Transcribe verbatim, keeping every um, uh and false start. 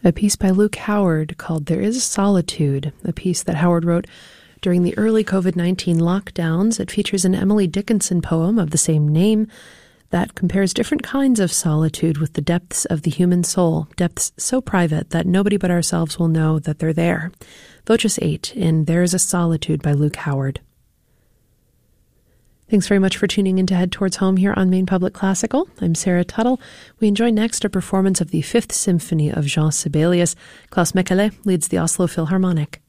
a piece by Luke Howard called There Is a Solitude, a piece that Howard wrote during the early covid nineteen lockdowns. It features an Emily Dickinson poem of the same name that compares different kinds of solitude with the depths of the human soul, depths so private that nobody but ourselves will know that they're there. Voces eight in There Is a Solitude by Luke Howard. Thanks very much for tuning in to Head Towards Home here on Maine Public Classical. I'm Sarah Tuttle. We enjoy next a performance of the Fifth Symphony of Jean Sibelius. Klaus Mekele leads the Oslo Philharmonic.